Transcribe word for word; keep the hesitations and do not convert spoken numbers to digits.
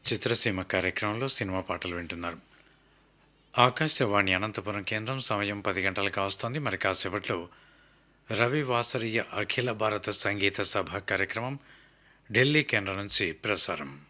చిత్రసీమ కార్యక్రమంలో సినిమా పాటలు వింటున్నారు. ఆకాశవాణి అనంతపురం కేంద్రం సమయం పది గంటలకు వస్తుంది. మరి కాసేపట్లో రవి వాసరీయ అఖిల భారత సంగీత సభ కార్యక్రమం ఢిల్లీ కేంద్రం నుంచి ప్రసారం.